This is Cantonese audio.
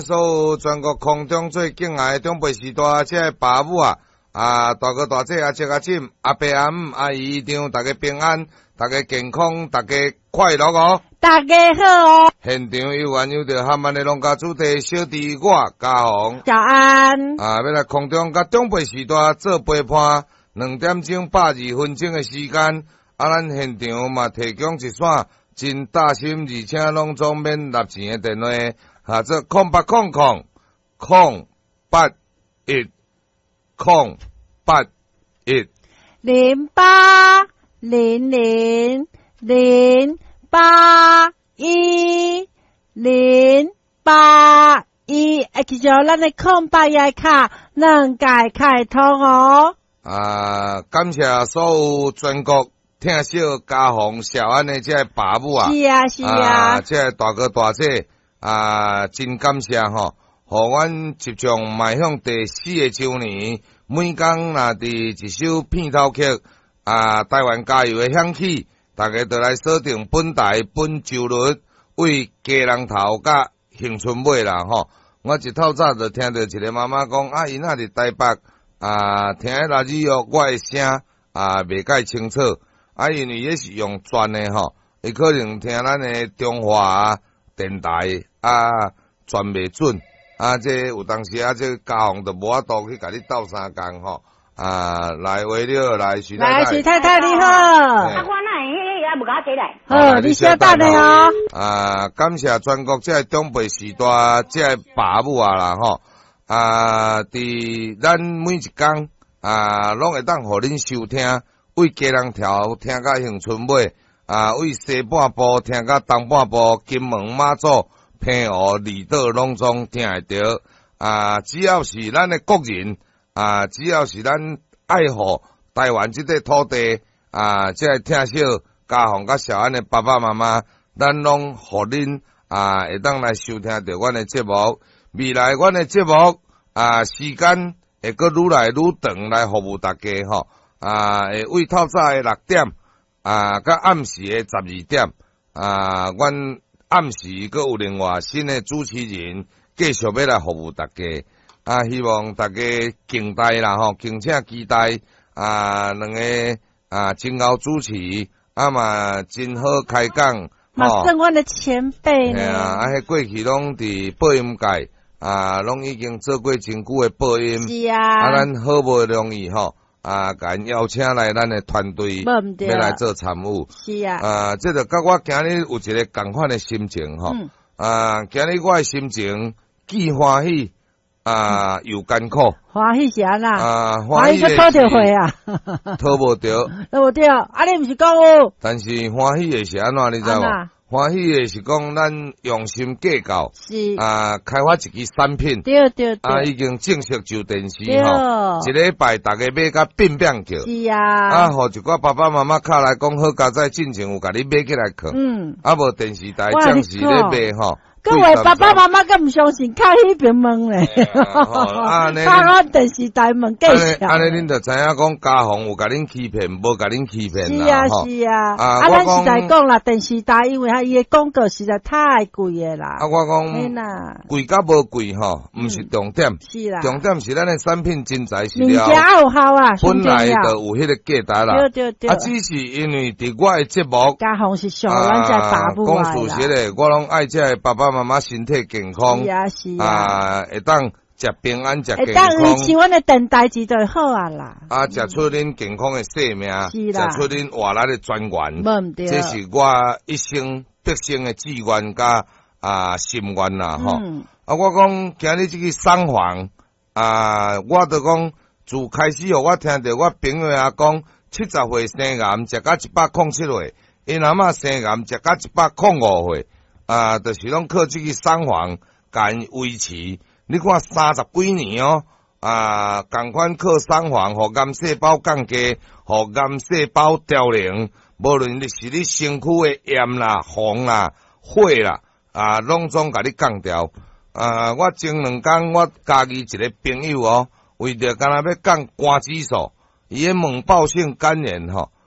所有全国空中最敬爱的长辈时代，这个爸母大哥大姐阿叔阿婶阿伯阿姆阿姨姨丈，大家平安，大家健康，大家快乐哦！ 大家好哦！ 现场有缘有着汉万的农家主题小弟我嘉宏， 早安！ 要来空中甲长辈时代做陪伴，2点钟82分钟的时间，咱现场嘛提供一线真大心而且拢总免纳钱的电话，做0800 081 081 0800 081 081，其实咱的空白页卡能改开通哦。 感谢所有全国听小嘉宏小安的这爸母是啊， 这大哥大姐真感谢吼，互阮集中迈向第4个周年，每工若伫一首片头曲台湾加油的响起，大家都来锁定本台本周日为家人头甲杏春尾啦吼。我一透早就听到一个妈妈讲因仔伫台北听迄垃圾哦，我的声袂介清楚因为也是用转的吼，伊可能听咱的中华电台转袂准这有当时这嘉宏就无法度去甲你斗相共吼来为了来徐太太， 徐太太你好， 我那也无甲起来， 好，你稍等咧哦。 感谢全国这长辈时代这爸母啦吼，伫咱每一工拢会当互恁收听，为家人条听甲杏春尾为西半部听甲东半部，金门马祖平湖离岛拢总听会到只要是咱的国人只要是咱爱护台湾这块土地这听小嘉宏甲小安的爸爸妈妈，咱拢互恁会当来收听到阮的节目。未来阮的节目时间会阁愈来愈长来服务大家吼会为透早的6点甲暗时的12点阮暗时阁有另外新的主持人继续要来服务大家希望大家敬待啦吼，敬请期待两个真熬主持嘛真好开讲嘛算阮的前辈呢迄过去拢伫播音界拢已经做过真久的播音， 是咱好不容易吼甲因邀请来咱的团队要来做参与， 是这就甲我今日有一个共款的心情吼今日我的心情既欢喜又艰苦， 欢喜是安啦欢喜讨着会讨无着， 讨无着你毋是讲有， 但是欢喜的是安怎你知无？欢喜的是讲咱用心计较， 是开发一支产品， 对已经正式就电视吼，一礼拜大家买甲变变叫， 是互一寡爸爸妈妈敲来讲好佳哉进前有甲你买起来看，无电视台暂时咧卖吼。 各位爸爸妈妈敢唔相信，靠迄边问咧，靠我电视台问计较。 安尼恁就知影讲嘉宏有甲恁欺骗，无甲恁欺骗啦。是咱实在讲啦，电视台因为伊的广告实在太贵诶啦。 我讲贵甲无贵吼，毋是重点， 是啦， 重点是咱的产品真材实料， 物价有效本来就有迄个价值啦。 对， 只是因为伫我的节目， 嘉宏是上咱这爸母讲事实诶，我拢爱这爸爸妈妈身体健康， 是会当食平安，食健康， 会当像阮的电台就最好啦。 食出恁健康的生命，食出恁活力的泉源，这是我一生毕生的志愿甲心愿啦吼。我讲今日这个送房我就讲自开始我听到我朋友讲70岁生癌，食到107岁，因阿嬷生癌食到105岁。就是拢靠这个送房甲因维持，你看30几年同款靠送房，互癌细胞降低，互癌细胞凋零，无论你是你身躯的炎啦、红啦、火啦，拢总甲你降掉。我前2天我家己一个朋友为着敢若要降肝指数，伊个猛暴性肝炎